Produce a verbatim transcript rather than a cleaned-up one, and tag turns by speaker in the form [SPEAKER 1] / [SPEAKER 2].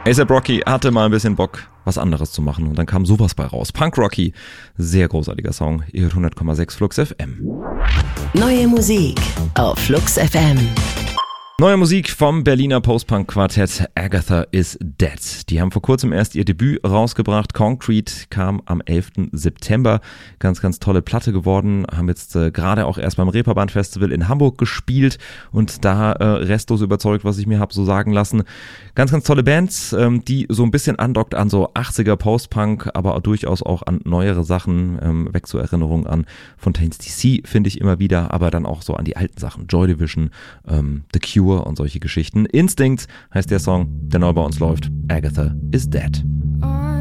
[SPEAKER 1] A$AP Rocky hatte mal ein bisschen Bock, was anderes zu machen und dann kam sowas bei raus. Punk Rocky, sehr großartiger Song. Ihr hört hundert Komma sechs Flux F M.
[SPEAKER 2] Neue Musik auf Flux F M.
[SPEAKER 1] Neue Musik vom Berliner Post-Punk-Quartett Agatha is Dead. Die haben vor kurzem erst ihr Debüt rausgebracht. Concrete kam am elften September. Ganz, ganz tolle Platte geworden. Haben jetzt äh, gerade auch erst beim Reeperbahn-Festival in Hamburg gespielt und da äh, restlos überzeugt, was ich mir habe so sagen lassen. Ganz, ganz tolle Bands, ähm, die so ein bisschen andockt an so achtziger Post-Punk, aber durchaus auch an neuere Sachen. Ähm, weg zur Erinnerung an Fontaines D C finde ich immer wieder, aber dann auch so an die alten Sachen. Joy Division, ähm, The Cure und solche Geschichten. Instinct heißt der Song, der neu bei uns läuft. Agatha is Dead.